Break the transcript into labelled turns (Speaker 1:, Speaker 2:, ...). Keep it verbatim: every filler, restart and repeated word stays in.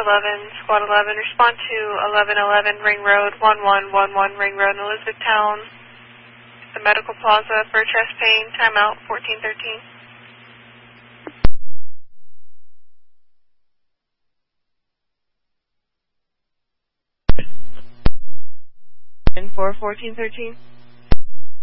Speaker 1: eleven, Squad eleven, respond to eleven eleven Ring Road, one one one one Ring Road in Elizabethtown, the Medical Plaza for chest pain, timeout fourteen thirteen. For fourteen thirteen.